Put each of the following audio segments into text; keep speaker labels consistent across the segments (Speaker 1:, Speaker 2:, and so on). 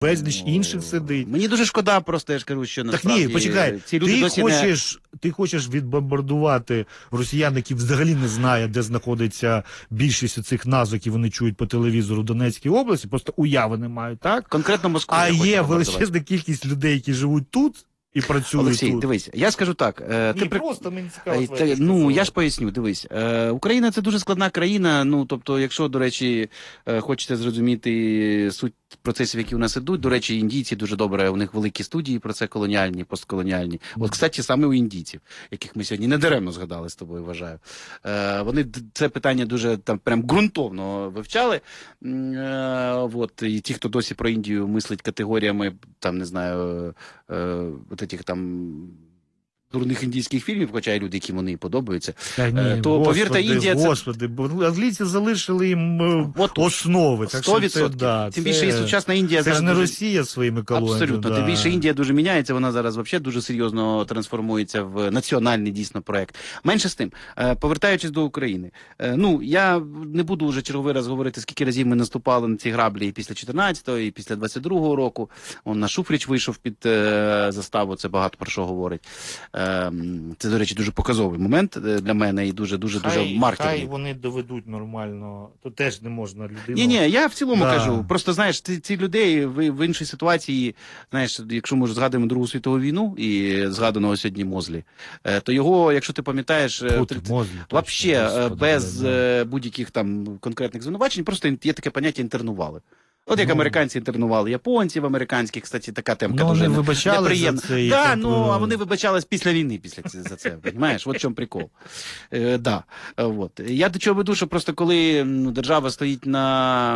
Speaker 1: безліч інших сидить.
Speaker 2: Мені дуже шкода, просто я ж кажу, що насправді...
Speaker 1: Так ні, почекай,
Speaker 2: ці люди
Speaker 1: ти хочеш відбомбардувати росіян, які взагалі не знають, де знаходиться більшість цих назв, які вони чують по телевізору в Донецькій області, просто уяви не мають, так?
Speaker 2: Конкретно Москву.
Speaker 1: А є величезна кількість людей, які живуть тут і працюють
Speaker 2: Олексій,
Speaker 1: тут.
Speaker 2: дивись, я скажу так.
Speaker 1: Просто мені цікаво.
Speaker 2: Я ж поясню, дивись. Україна – це дуже складна країна, ну, тобто, якщо, до речі, хочете зрозуміти суть процесів, які у нас ідуть, до речі, індійці дуже добре, у них великі студії про це колоніальні, постколоніальні. От, кстати, саме у індійців, яких ми сьогодні недаремно згадали з тобою, вважаю. Вони це питання дуже там прям ґрунтовно вивчали. От, і ті, хто досі про Індію мислить категоріями, там, не знаю, от этих там дурних індійських фільмів, хоча й люди, які вони подобаються, то, повірте, Індія це...
Speaker 1: Господи, бо англійці залишили їм основи.
Speaker 2: 100%. Тим більше і сучасна Індія...
Speaker 1: Це ж не Росія своїми колоніями.
Speaker 2: Абсолютно. Тим більше Індія дуже міняється, вона зараз взагалі дуже серйозно трансформується в національний, дійсно, проект. Менше з тим, повертаючись до України. Ну, я не буду вже черговий раз говорити, скільки разів ми наступали на ці граблі і після 14-го, і після 22-го року. Он на Шуфрич вийшов під заставу, це багато про що говорить. Це, до речі, дуже показовий момент для мене і дуже маркерний.
Speaker 1: Хай вони доведуть нормально, то теж не можна людину...
Speaker 2: Ні, я в цілому кажу, просто, знаєш, ці людей в іншій ситуації, знаєш, якщо ми згадуємо Другу світову війну і згаданого сьогодні Мозлі, то його, якщо ти пам'ятаєш, взагалі без будь-яких там конкретних звинувачень, просто є таке поняття інтернували. От як американці інтернували японців американських, кстати, така темка дуже неприємна. Да, а вони вибачались після війни, за це, розумієш? От в чому прикол. Да, от. Я до чого веду, що просто коли держава стоїть на,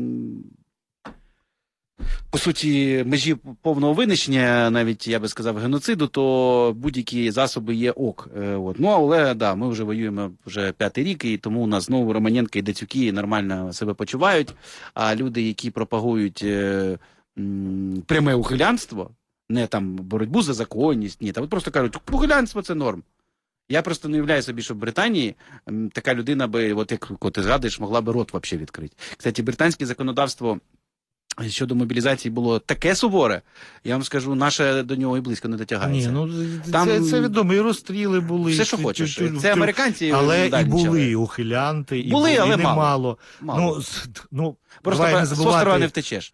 Speaker 2: по суті, межі повного винищення, навіть, я би сказав, геноциду, то будь-які засоби є ок. От. Ну, але, да, ми вже воюємо вже 5-й рік, і тому у нас знову Романенко і Дацюки нормально себе почувають, а люди, які пропагують пряме ухилянство, не там боротьбу за законність, ні, там просто кажуть, ухилянство – це норм. Я просто не уявляю собі, що в Британії така людина би, от як ти згадуєш, могла би рот взагалі відкрити. Кстати, британське законодавство щодо мобілізації було таке суворе, я вам скажу, наше до нього і близько не дотягається.
Speaker 1: Ні, ну це відомо, і розстріли були.
Speaker 2: Все, що хочеш. Це американці.
Speaker 1: Але і були ухилянти, і були, але немало. Ну,
Speaker 2: просто з острова не втечеш.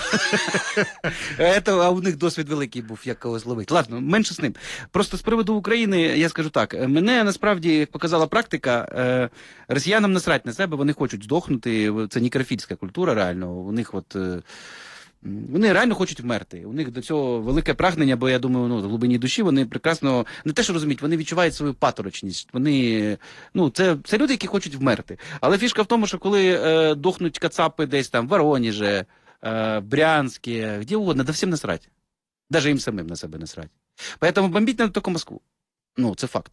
Speaker 2: А у них досвід великий був, як когось ловити. Ладно, менше з ним. Просто з приводу України, я скажу так, мене насправді, як показала практика, росіянам насрать на себе, вони хочуть здохнути, це некрофільська культура реально, у них от... Вони реально хочуть вмерти. У них до цього велике прагнення, бо я думаю, в глибині душі вони прекрасно, не те, що розуміють, вони відчувають свою паторочність. Вони, це люди, які хочуть вмерти. Але фішка в тому, що коли дохнуть кацапи десь там в Воронеже, Брянські, де угодно, да всім насрать. Даже їм самим на себе насрать. Поэтому бомбіть не тільки Москву. Це факт.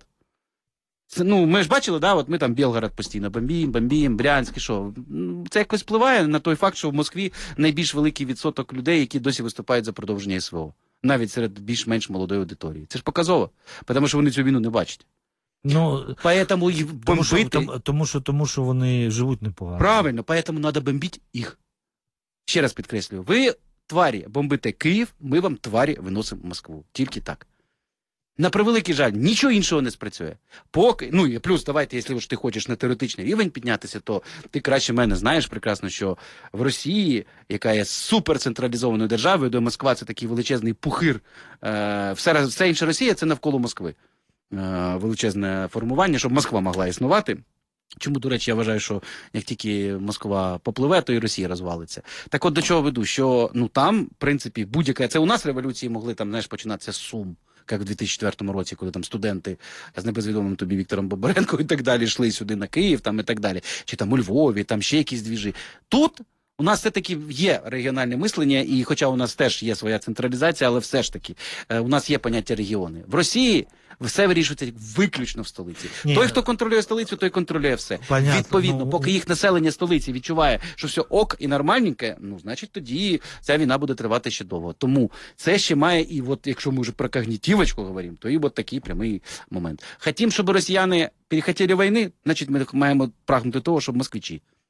Speaker 2: Ми ж бачили, да, от ми там Білгород постійно бомбіємо, Брянськ, і що? Це якось впливає на той факт, що в Москві найбільш великий відсоток людей, які досі виступають за продовження СВО. Навіть серед більш-менш молодої аудиторії. Це ж показово, тому що вони цю війну не бачать. Поэтому їх бомбити...
Speaker 1: Тому що вони живуть непогано.
Speaker 2: Правильно, поэтому треба бомбити їх. Ще раз підкреслюю, ви, тварі, бомбите Київ, ми вам, тварі, виносимо Москву. Тільки так. На превеликий жаль, нічого іншого не спрацює. Поки, і плюс, давайте, якщо ж ти хочеш на теоретичний рівень піднятися, то ти краще мене знаєш прекрасно, що в Росії, яка є суперцентралізованою державою, де Москва – це такий величезний пухир, все інше Росія – це навколо Москви. Величезне формування, щоб Москва могла існувати. Чому, до речі, я вважаю, що як тільки Москва попливе, то і Росія розвалиться. Так от до чого веду, що там, в принципі, будь-яка... Це у нас революції могли там, починатися з Сум. Як в 2004 році, коли там студенти з небезвідомим тобі Віктором Бобаренко і так далі йшли сюди на Київ там і так далі. Чи там у Львові, там ще якісь двіжі. Тут у нас все-таки є регіональне мислення, і хоча у нас теж є своя централізація, але все ж таки у нас є поняття регіони. В Росії все вирішується виключно в столиці. Той, хто контролює столицю, той контролює все.
Speaker 1: Понятно,
Speaker 2: відповідно, поки їх населення столиці відчуває, що все ок і нормальненьке, значить тоді ця війна буде тривати ще довго. Тому це ще має, і от якщо ми вже про когнітивочку говоримо, то і от такий прямий момент. Хотім, щоб росіяни перехотіли війни, значить ми маємо прагнути того, щоб москвичі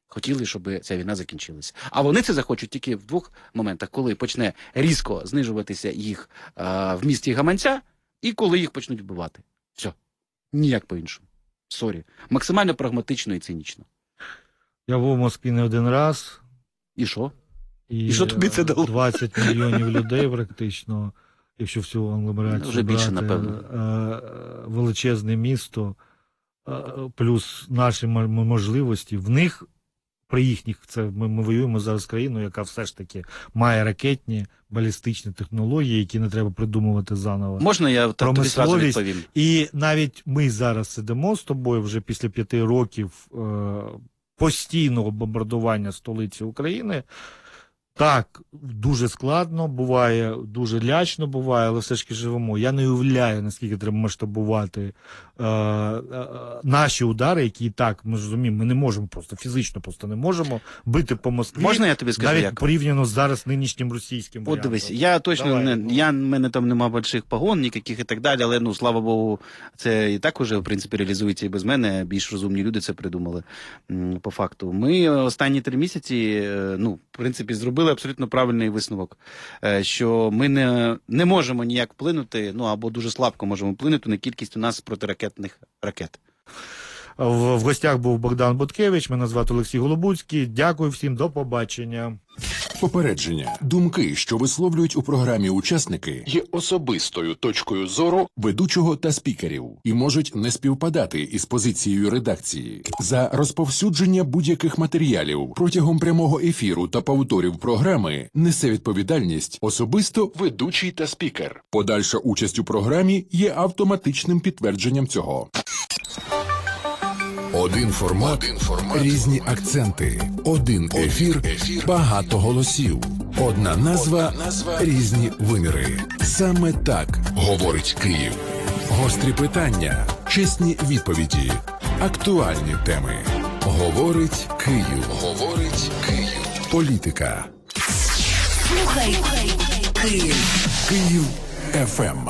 Speaker 2: хотіли, щоб ця війна закінчилася. А вони це захочуть тільки в двох моментах, коли почне різко знижуватися їх в місті гаманця, і коли їх почнуть вбивати. Все. Ніяк по-іншому. Сорі. Максимально прагматично і цинічно.
Speaker 1: Я був в Москві не один раз.
Speaker 2: І що?
Speaker 1: І
Speaker 2: що тобі це дало?
Speaker 1: 20 мільйонів людей практично, якщо всю агломерацію
Speaker 2: Вже більше,
Speaker 1: брати,
Speaker 2: напевно.
Speaker 1: величезне місто, плюс наші можливості. В них, при їхніх, це ми воюємо зараз з країною, яка все ж таки має ракетні, балістичні технології, які не треба придумувати заново.
Speaker 2: Можна я тобі зразу відповім?
Speaker 1: І навіть ми зараз сидимо з тобою вже після 5 років постійного бомбардування столиці України. Так, дуже складно буває, дуже лячно буває, але все ж таки живемо. Я не уявляю, наскільки треба масштабувати наші удари, які і так, ми розуміємо, ми не можемо просто, фізично просто не можемо бити по Москві.
Speaker 2: Можна я тобі скажу,
Speaker 1: навіть
Speaker 2: як?
Speaker 1: порівняно зараз нинішнім російським
Speaker 2: От
Speaker 1: варіантом.
Speaker 2: дивись, я точно
Speaker 1: Давай,
Speaker 2: в мене там нема больших погон, ніяких і так далі, але, ну, слава Богу, це і так уже, в принципі, реалізується і без мене. Більш розумні люди це придумали, по факту. Ми останні 3 місяці, ну, в принципі, зробили абсолютно правильний висновок, що ми не можемо ніяк вплинути, ну, або дуже слабко можемо вплинути на кількість у нас протиракетних ракет.
Speaker 1: В гостях був Богдан Буткевич, мене звати Олексій Голобуцький. Дякую всім, до побачення.
Speaker 3: Попередження. Думки, що висловлюють у програмі учасники, є особистою точкою зору ведучого та спікерів і можуть не співпадати із позицією редакції. За розповсюдження будь-яких матеріалів протягом прямого ефіру та повторів програми несе відповідальність особисто ведучий та спікер. Подальша участь у програмі є автоматичним підтвердженням цього. Один формат, різні акценти, один ефір, багато голосів, одна назва, різні виміри. Саме так говорить Київ. Гострі питання, чесні відповіді, актуальні теми. Говорить Київ. Говорить Київ. Політика.
Speaker 4: Слухай Київ.
Speaker 3: Київ ФМ.